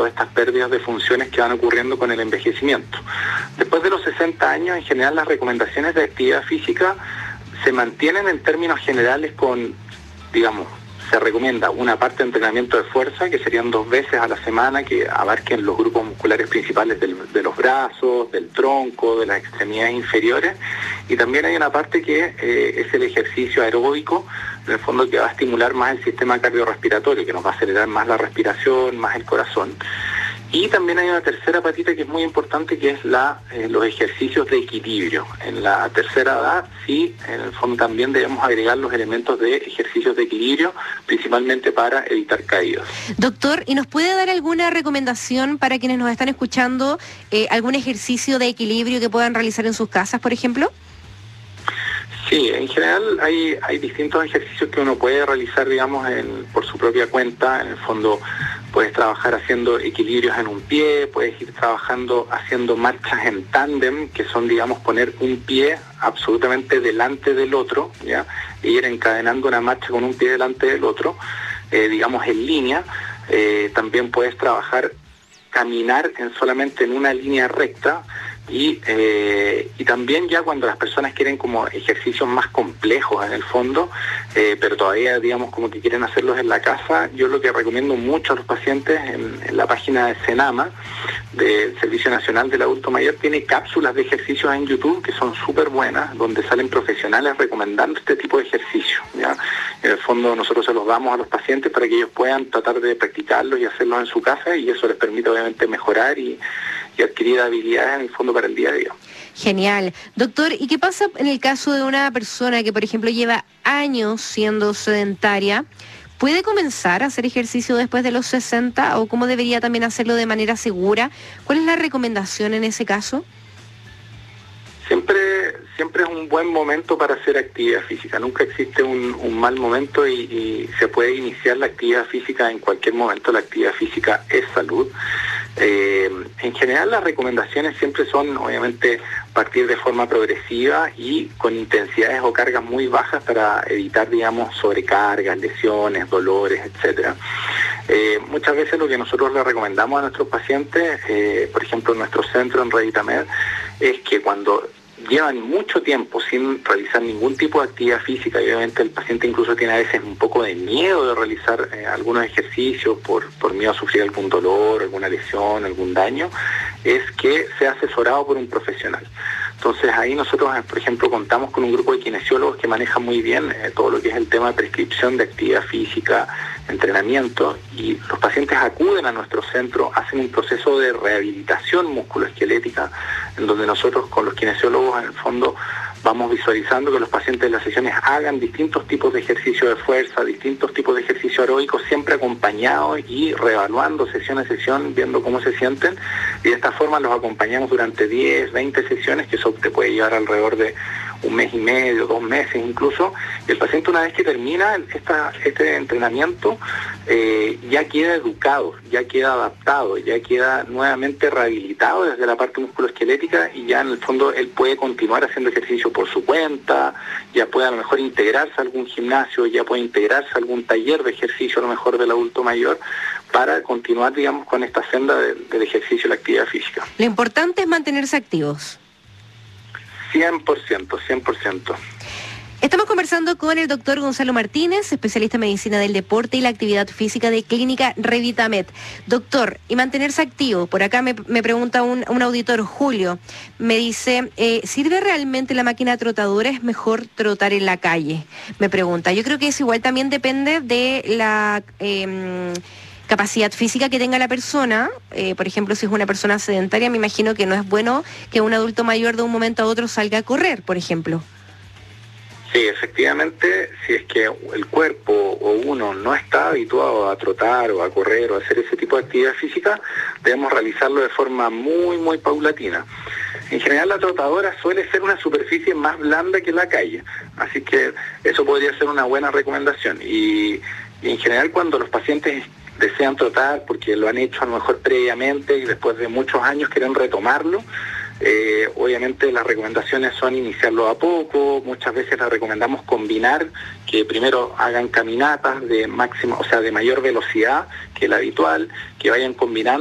todas estas pérdidas de funciones que van ocurriendo con el envejecimiento. Después de los 60 años, en general las recomendaciones de actividad física se mantienen en términos generales con, digamos, se recomienda una parte de entrenamiento de fuerza, que serían 2 veces a la semana, que abarquen los grupos musculares principales de los brazos, del tronco, de las extremidades inferiores, y también hay una parte que es el ejercicio aeróbico, en el fondo que va a estimular más el sistema cardiorrespiratorio, que nos va a acelerar más la respiración, más el corazón. Y también hay una tercera patita que es muy importante, que es los ejercicios de equilibrio. En la tercera edad, sí, en el fondo también debemos agregar los elementos de ejercicios de equilibrio, principalmente para evitar caídas. Doctor, ¿y nos puede dar alguna recomendación para quienes nos están escuchando, algún ejercicio de equilibrio que puedan realizar en sus casas, por ejemplo? Sí, en general hay distintos ejercicios que uno puede realizar, digamos, por su propia cuenta. En el fondo puedes trabajar haciendo equilibrios en un pie, puedes ir trabajando haciendo marchas en tándem, que son, digamos, poner un pie absolutamente delante del otro, ¿ya? E ir encadenando una marcha con un pie delante del otro, digamos, en línea. También puedes trabajar, caminar solamente en una línea recta. Y también ya cuando las personas quieren como ejercicios más complejos en el fondo, pero todavía digamos como que quieren hacerlos en la casa, yo lo que recomiendo mucho a los pacientes en la página de Senama, del Servicio Nacional del Adulto Mayor, tiene cápsulas de ejercicios en YouTube que son súper buenas, donde salen profesionales recomendando este tipo de ejercicios, ¿ya? En el fondo nosotros se los damos a los pacientes para que ellos puedan tratar de practicarlos y hacerlos en su casa, y eso les permite obviamente mejorar y adquirir habilidades en el fondo para el día a día. Genial. Doctor, ¿y qué pasa en el caso de una persona que, por ejemplo, lleva años siendo sedentaria? ¿Puede comenzar a hacer ejercicio después de los 60 o cómo debería también hacerlo de manera segura? ¿Cuál es la recomendación en ese caso? Siempre es un buen momento para hacer actividad física. Nunca existe un mal momento y se puede iniciar la actividad física en cualquier momento. La actividad física es salud. En general las recomendaciones siempre son, obviamente, partir de forma progresiva y con intensidades o cargas muy bajas para evitar, digamos, sobrecargas, lesiones, dolores, etcétera. Muchas veces lo que nosotros le recomendamos a nuestros pacientes, por ejemplo en nuestro centro en Revitamed, es que cuando llevan mucho tiempo sin realizar ningún tipo de actividad física, y obviamente el paciente incluso tiene a veces un poco de miedo de realizar algunos ejercicios por miedo a sufrir algún dolor, alguna lesión, algún daño, es que sea asesorado por un profesional. Entonces ahí nosotros, por ejemplo, contamos con un grupo de kinesiólogos que manejan muy bien todo lo que es el tema de prescripción de actividad física, entrenamiento, y los pacientes acuden a nuestro centro, hacen un proceso de rehabilitación musculoesquelética, en donde nosotros con los kinesiólogos en el fondo vamos visualizando que los pacientes en las sesiones hagan distintos tipos de ejercicio de fuerza, distintos tipos de ejercicio aeróbico, siempre acompañados y reevaluando sesión a sesión, viendo cómo se sienten, y de esta forma los acompañamos durante 10, 20 sesiones, que eso te puede llevar alrededor de 1 mes y medio, 2 meses incluso, y el paciente una vez que termina este entrenamiento ya queda educado, ya queda adaptado, ya queda nuevamente rehabilitado desde la parte musculoesquelética, y ya en el fondo él puede continuar haciendo ejercicio por su cuenta, ya puede a lo mejor integrarse a algún gimnasio, ya puede integrarse a algún taller de ejercicio a lo mejor del adulto mayor, para continuar, digamos, con esta senda del ejercicio y la actividad física. Lo importante es mantenerse activos. 100%. Estamos conversando con el doctor Gonzalo Martínez, especialista en medicina del deporte y la actividad física de Clínica Revitamed. Doctor, y mantenerse activo, por acá me pregunta un auditor, Julio, me dice, ¿sirve realmente la máquina trotadora? ¿Es mejor trotar en la calle? Me pregunta. Yo creo que eso igual también depende de la capacidad física que tenga la persona. Por ejemplo, si es una persona sedentaria, me imagino que no es bueno que un adulto mayor de un momento a otro salga a correr, por ejemplo. Sí, efectivamente, si es que el cuerpo o uno no está habituado a trotar o a correr o a hacer ese tipo de actividad física, debemos realizarlo de forma muy, muy paulatina. En general la trotadora suele ser una superficie más blanda que la calle, así que eso podría ser una buena recomendación. Y en general cuando los pacientes desean trotar porque lo han hecho a lo mejor previamente y después de muchos años quieren retomarlo, obviamente las recomendaciones son iniciarlo a poco. Muchas veces les recomendamos combinar, que primero hagan caminatas de máximo, o sea, de mayor velocidad que la habitual, que vayan combinando